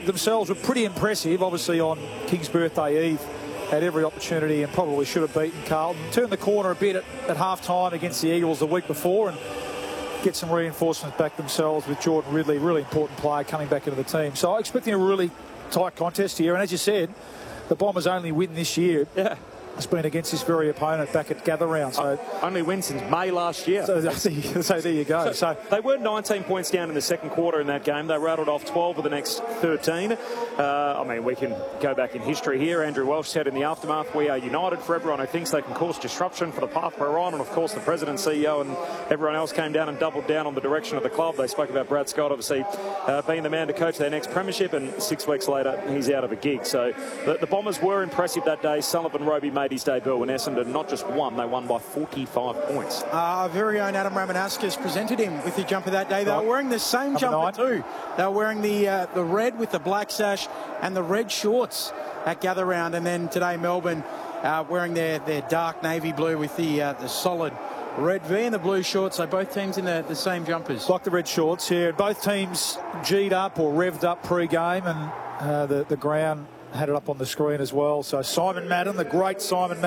themselves were pretty impressive, obviously on King's birthday eve. Had every opportunity and probably should have beaten Carlton. Turned the corner a bit at half-time against the Eagles the week before and get some reinforcements back themselves with Jordan Ridley, really important player coming back into the team. So I'm expecting a really tight contest here. And as you said, the Bombers' only win this year has been against this very opponent back at Gather Round. So only win since May last year. So there you go. So they were 19 points down in the second quarter in that game. They rattled off 12 of the next 13. I mean, we can go back in history here. Andrew Welsh said in the aftermath, "We are united." For everyone who thinks they can cause disruption for the path we're on. And of course, the president, CEO, and everyone else came down and doubled down on the direction of the club. They spoke about Brad Scott, obviously, being the man to coach their next premiership. And 6 weeks later, he's out of a gig. So the Bombers were impressive that day. Sullivan Roby made his debut in Essendon. Not just won, they won by 45 points. Our very own Adam Ramanauskas presented him with the jumper that day. They were wearing the same jumper too. They were wearing the red with the black sash and the red shorts at Gather Round. And then today Melbourne wearing their dark navy blue with the solid red V and the blue shorts. So both teams in the same jumpers. Like the red shorts here. Both teams G'd up or revved up pre-game, and the ground had it up on the screen as well. So Simon Madden, the great Simon Madden.